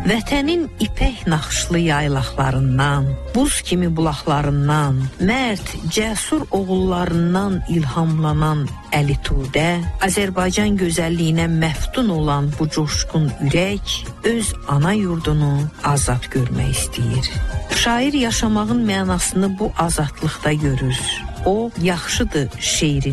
Vətənin ipək naxışlı yaylaqlarından, buz kimi bulaqlarından, mərd, cəsur oğullarından ilhamlanan Əlitudə, Azərbaycan gözəlliyinə məftun olan bu coşqun ürək öz ana yurdunu azad görmək istəyir. Şair yaşamağın mənasını bu azadlıqda görür. O, yaxşıdır şeiri